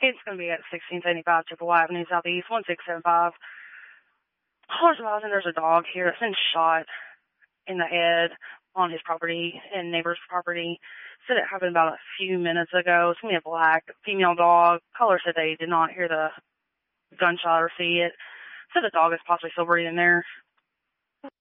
It's going to be at 1675 Chippewa Avenue Southeast, 1675. Callers advising there's a dog here that's been shot in the head on his property and neighbor's property. Said it happened about a few minutes ago. It's going to be a black female dog. Caller said they did not hear the gunshot or see it. Said the dog is possibly still breathing there.